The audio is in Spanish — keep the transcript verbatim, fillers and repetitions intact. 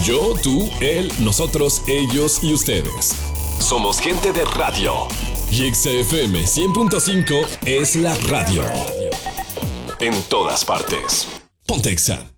Yo, tú, él, nosotros, ellos y ustedes. Somos gente de radio. Y Exa F M cien punto cinco es la radio. En todas partes. Ponte Exa.